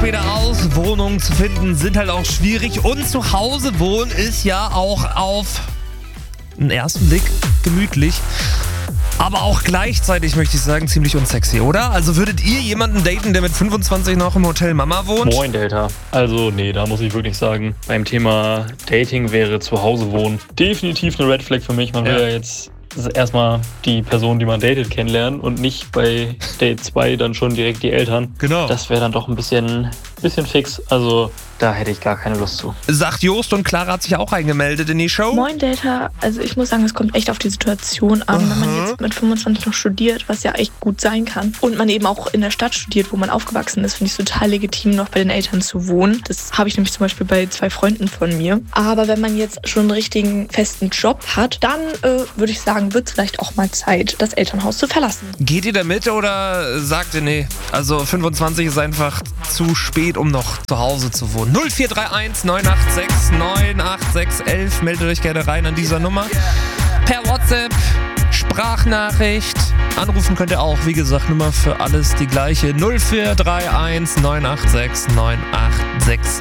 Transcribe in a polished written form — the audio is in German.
später aus. Wohnungen zu finden sind halt auch schwierig. Und zu Hause wohnen ist ja auch auf den ersten Blick gemütlich. Aber auch gleichzeitig, möchte ich sagen, ziemlich unsexy, oder? Also würdet ihr jemanden daten, der mit 25 noch im Hotel Mama wohnt? Moin, Delta. Also nee, da muss ich wirklich sagen, beim Thema Dating wäre zu Hause wohnen definitiv eine Red Flag für mich. Man will ja jetzt erstmal die Person, die man datet, kennenlernen und nicht bei Date 2 dann schon direkt die Eltern. Genau. Das wäre dann doch ein bisschen fix. Also da hätte ich gar keine Lust zu. Sagt Jost, und Clara hat sich auch eingemeldet in die Show. Moin Delta, also ich muss sagen, es kommt echt auf die Situation an, wenn man jetzt mit 25 noch studiert, was ja echt gut sein kann, und man eben auch in der Stadt studiert, wo man aufgewachsen ist, finde ich es total legitim, noch bei den Eltern zu wohnen. Das habe ich nämlich zum Beispiel bei 2 Freunden von mir. Aber wenn man jetzt schon einen richtigen festen Job hat, dann würde ich sagen, wird es vielleicht auch mal Zeit, das Elternhaus zu verlassen. Geht ihr da mit oder sagt ihr nee? Also 25 ist einfach zu spät, um noch zu Hause zu wohnen. 0431 986 986 11. Meldet euch gerne rein an dieser Nummer. Per WhatsApp, Sprachnachricht. Anrufen könnt ihr auch. Wie gesagt, Nummer für alles die gleiche. 0431 986 986